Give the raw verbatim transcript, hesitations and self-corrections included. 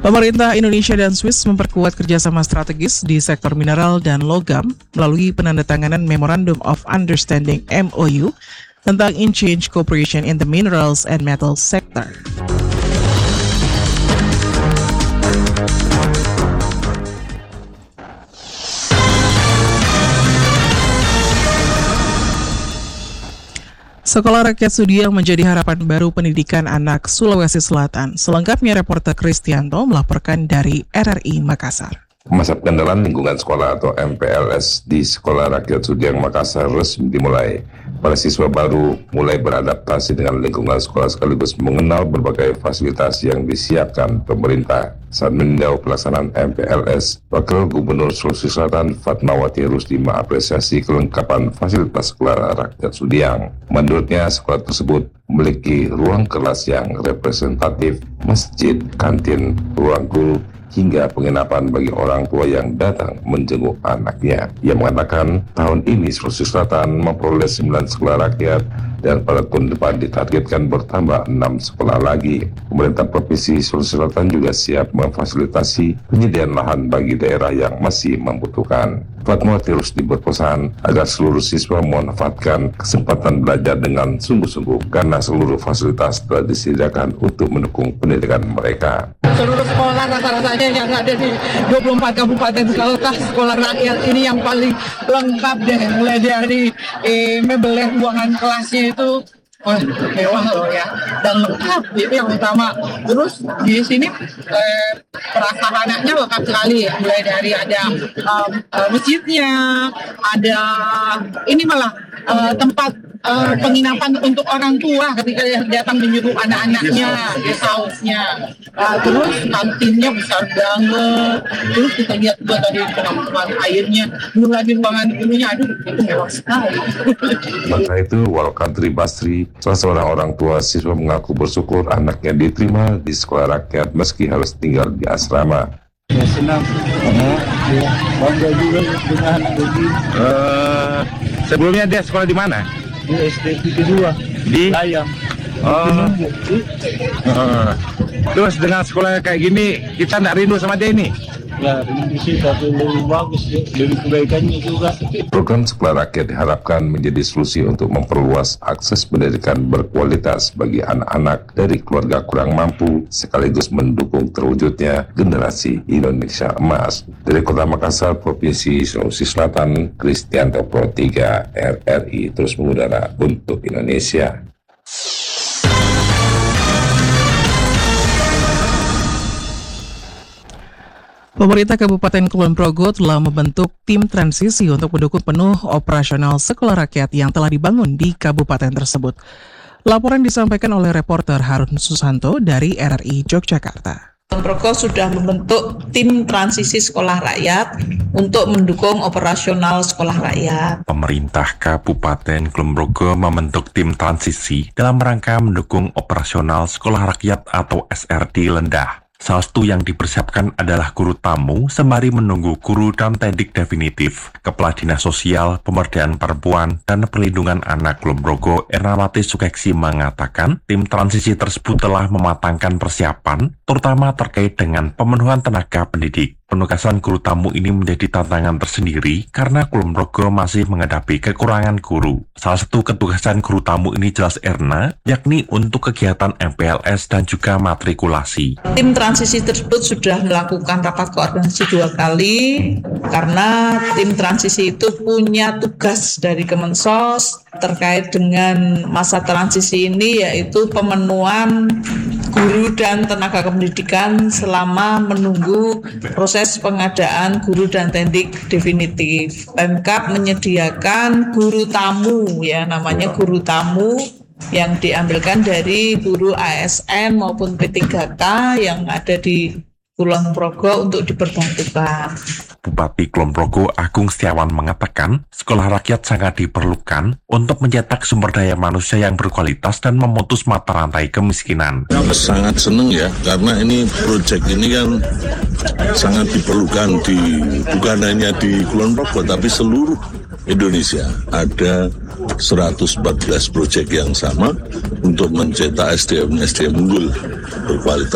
Pemerintah Indonesia dan Swiss memperkuat kerjasama strategis di sektor mineral dan logam melalui penandatanganan Memorandum of Understanding M O U tentang Exchange Cooperation in the Minerals and Metals Sector. Sekolah Rakyat Sudiang menjadi harapan baru pendidikan anak Sulawesi Selatan. Selengkapnya reporter Kristianto melaporkan dari R R I Makassar. Masa pengenalan lingkungan sekolah atau M P L S di Sekolah Rakyat Sudiang Makassar resmi dimulai. Para siswa baru mulai beradaptasi dengan lingkungan sekolah sekaligus mengenal berbagai fasilitas yang disiapkan pemerintah. Saat meninjau pelaksanaan M P L S, Wakil Gubernur Sulawesi Selatan Fatmawati Rusdi mengapresiasi kelengkapan fasilitas Sekolah Rakyat Sudiang. Menurutnya, sekolah tersebut memiliki ruang kelas yang representatif, masjid, kantin, ruang guru, hingga penginapan bagi orang tua yang datang menjenguk anaknya. Ia mengatakan tahun ini Sulawesi Selatan memperoleh sembilan sekolah rakyat dan pada tahun depan ditargetkan bertambah enam sekolah lagi. Pemerintah Provinsi Sulawesi Selatan juga siap memfasilitasi penyediaan lahan bagi daerah yang masih membutuhkan. Fatmawati Rusdi berpesan agar seluruh siswa memanfaatkan kesempatan belajar dengan sungguh-sungguh karena seluruh fasilitas telah disediakan untuk mendukung pendidikan mereka. Seluruh sekolah rata-ratanya yang ada di dua puluh empat kabupaten kota, sekolah rakyat ini yang paling lengkap deh, mulai dari eh, mebel ruangan kelasnya itu wah, mewah loh ya, dan lengkap, itu yang utama. Terus di sini eh, prasarananya lengkap sekali ya, mulai dari ada um, uh, masjidnya, ada ini malah uh, tempat uh, penginapan untuk orang tua ketika datang menyuruh anak-anaknya, guest house-nya. Uh, terus kantinnya besar banget. Terus kita lihat juga tadi penampungan airnya, belum lagi ruangan gurunya, aduh itu mewah sekali. Maka itu, Wal Kadri Basri, salah seorang orang tua siswa, mengaku bersyukur anaknya diterima di sekolah rakyat meski harus tinggal di asrama. Ya senang, ya, bangga juga dengan anak begini. Uh, sebelumnya dia sekolah di mana? Di S D kedua Di Layang. Oh. Uh, terus dengan sekolah kayak gini kita nggak rindu sama dia ini? Ya, ini sih tapi lebih bagus ya, lebih kebaikannya juga. Program Sekolah Rakyat diharapkan menjadi solusi untuk memperluas akses pendidikan berkualitas bagi anak-anak dari keluarga kurang mampu, sekaligus mendukung terwujudnya generasi Indonesia Emas. Dari Kota Makassar, Provinsi Sulawesi Selatan, Kristianto Pro tiga R R I terus mengudara untuk Indonesia. Pemerintah Kabupaten Kulon Progo telah membentuk tim transisi untuk mendukung penuh operasional sekolah rakyat yang telah dibangun di kabupaten tersebut. Laporan disampaikan oleh reporter Harun Susanto dari R R I Yogyakarta. Kulon Progo sudah membentuk tim transisi sekolah rakyat untuk mendukung operasional sekolah rakyat. Pemerintah Kabupaten Kulon Progo membentuk tim transisi dalam rangka mendukung operasional sekolah rakyat atau S R D Lendah. Salah satu yang dipersiapkan adalah guru tamu sembari menunggu guru dan tendik definitif. Kepala Dinas Sosial, Pemberdayaan Perempuan, dan Perlindungan Anak Kulon Progo, Ernawati Sukeksi mengatakan, tim transisi tersebut telah mematangkan persiapan, terutama terkait dengan pemenuhan tenaga pendidik. Penugasan guru tamu ini menjadi tantangan tersendiri karena Kulon Progo masih menghadapi kekurangan guru. Salah satu ketugasan guru tamu ini jelas Erna, yakni untuk kegiatan M P L S dan juga matrikulasi. Tim transisi tersebut sudah melakukan rapat koordinasi dua kali karena tim transisi itu punya tugas dari Kemensos terkait dengan masa transisi ini, yaitu pemenuhan guru dan tenaga kependidikan selama menunggu proses pengadaan guru dan tendik definitif. Pemkab menyediakan guru tamu, ya namanya guru tamu, yang diambilkan dari guru A S N maupun P tiga K yang ada di Kulon Progo untuk diperbantukan. Bupati Kulon Progo Agung Setiawan mengatakan, sekolah rakyat sangat diperlukan untuk mencetak sumber daya manusia yang berkualitas dan memutus mata rantai kemiskinan. Sangat senang ya, karena ini proyek ini kan sangat diperlukan di bukan hanya di Kulon Progo tapi seluruh Indonesia. Ada seratus empat belas proyek yang sama untuk mencetak S D M S D M unggul berkualitas.